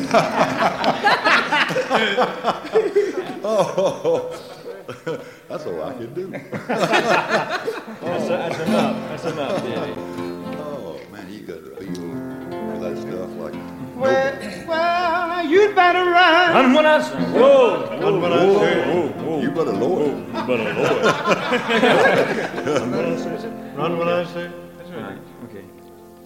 Oh, that's all I can do. That's enough. That's enough, Daddy. Oh, man, you got to feel for that stuff like Well, you'd better run. Run when I say. Whoa. Run when I say. whoa. You better lower it. You better lower it. Run when I say. That's right.